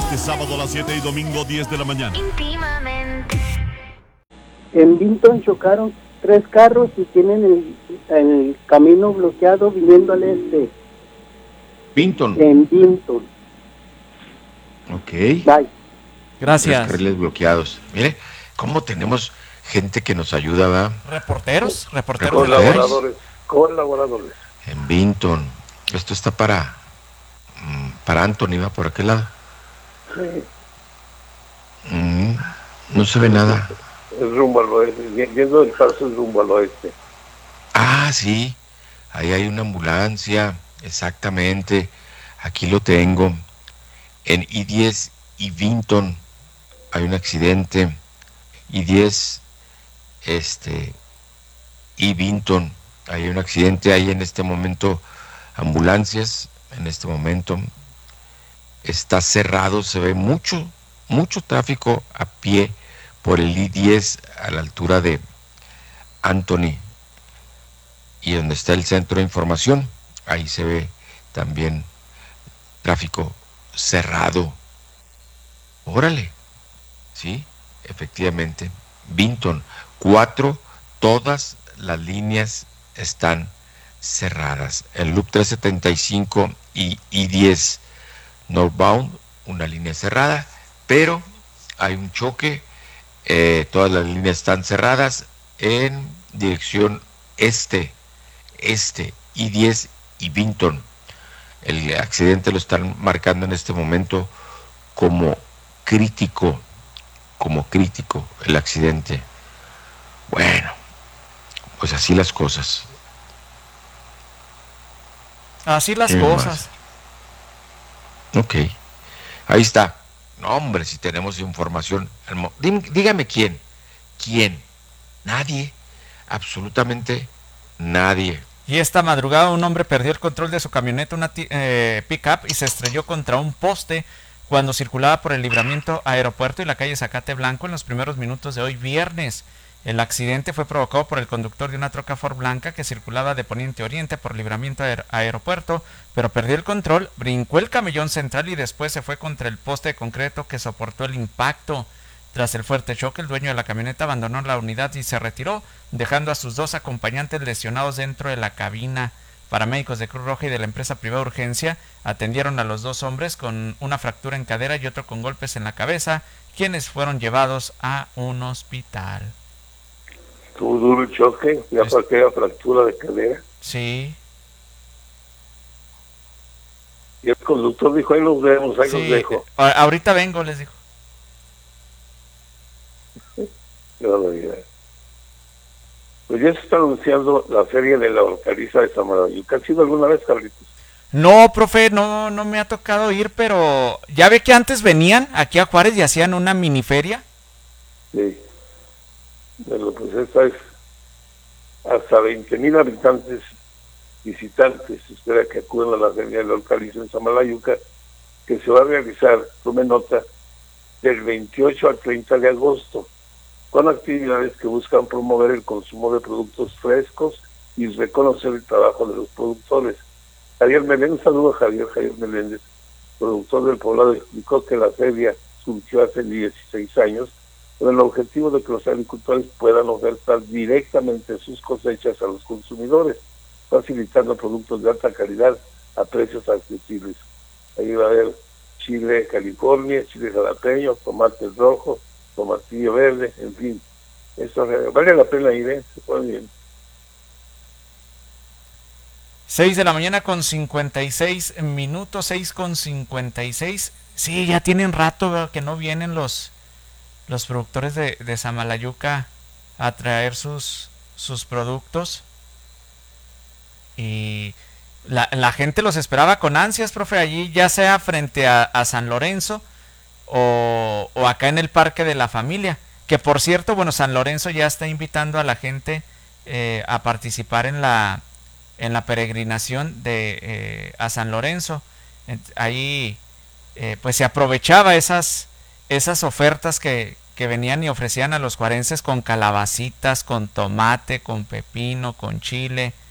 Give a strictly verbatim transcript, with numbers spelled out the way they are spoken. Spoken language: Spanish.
este sábado a las siete y domingo diez de la mañana. Íntimamente. En Vinton chocaron tres carros y tienen el, el camino bloqueado viniendo al este. Vinton. En Vinton. Ok. Bye. Gracias. Tres carriles bloqueados. Mire, cómo tenemos gente que nos ayuda, ¿va? ¿Reporteros? ¿Reporteros? Colaboradores. Colaboradores. En Vinton. Esto está para... Para Anthony, ¿va? Por aquel lado. Sí. Mm, no se ve nada. Es rumbo al oeste. Viendo el paso es rumbo al oeste. Ah, sí. Ahí hay una ambulancia. Exactamente. Aquí lo tengo. En I diez y Vinton hay un accidente. I diez este, y Vinton hay un accidente. Hay en este momento ambulancias. En este momento está cerrado. Se ve mucho, mucho tráfico a pie por el I diez a la altura de Anthony y donde está el centro de información. Ahí se ve también tráfico cerrado. Órale, sí, efectivamente. Vinton, cuatro, todas las líneas están cerradas. El Loop trescientos setenta y cinco y I diez Northbound, una línea cerrada, pero hay un choque. Eh, todas las líneas están cerradas en dirección este, este, I diez y Vinton. El accidente lo están marcando en este momento como crítico, como crítico el accidente. Bueno, pues así las cosas. Así las ¿Qué cosas. Más? Ok, ahí está. No, hombre, si tenemos información. Dígame quién. ¿Quién? Nadie. Absolutamente nadie. Y esta madrugada un hombre perdió el control de su camioneta, una eh, pick-up, y se estrelló contra un poste cuando circulaba por el libramiento Aeropuerto y la calle Zacate Blanco en los primeros minutos de hoy viernes. El accidente fue provocado por el conductor de una troca Ford blanca que circulaba de poniente a oriente por libramiento aer- aeropuerto, pero perdió el control, brincó el camellón central y después se fue contra el poste de concreto que soportó el impacto. Tras el fuerte choque, el dueño de la camioneta abandonó la unidad y se retiró, dejando a sus dos acompañantes lesionados dentro de la cabina. Paramédicos de Cruz Roja y de la empresa privada Urgencia atendieron a los dos hombres con una fractura en cadera y otro con golpes en la cabeza, quienes fueron llevados a un hospital. Tuvo duro el choque, ya Es... para aquella fractura de cadera. Sí. Y el conductor dijo, ahí los vemos, ahí sí. los dejo. A- ahorita vengo, les dijo. Qué barbaridad. Pues ya se está anunciando la feria de la hortaliza de Samalayuca. ¿Has ido alguna vez, Carlitos? No, profe, no, no me ha tocado ir, pero ya ve que antes venían aquí a Juárez y hacían una mini feria. Sí. Bueno, pues esta es hasta veinte mil habitantes visitantes. Se espera que acudan a la feria de la hortaliza en Samalayuca, que se va a realizar, tome nota, del veintiocho al treinta de agosto, con actividades que buscan promover el consumo de productos frescos y reconocer el trabajo de los productores. Javier Meléndez, saludo a Javier, Javier Meléndez, productor del poblado, explicó que la feria surgió hace dieciséis años con el objetivo de que los agricultores puedan ofertar directamente sus cosechas a los consumidores, facilitando productos de alta calidad a precios accesibles. Ahí va a haber chile California, chile jalapeño, tomate rojo, tomatillo verde, en fin. Eso vale la pena ir, ¿eh? Se pone bien. seis de la mañana con cincuenta y seis minutos, seis con cincuenta y seis. Sí, ya tienen rato, ¿verdad?, que no vienen los, los productores de, de Samalayuca a traer sus, sus productos. Y la, la gente los esperaba con ansias, profe, allí, ya sea frente a, a San Lorenzo o, o acá en el Parque de la Familia. Que por cierto, bueno, San Lorenzo ya está invitando a la gente eh, a participar en la en la peregrinación de eh, a San Lorenzo. Ahí eh, pues se aprovechaba esas esas ofertas que, que venían y ofrecían a los juarenses con calabacitas, con tomate, con pepino, con chile,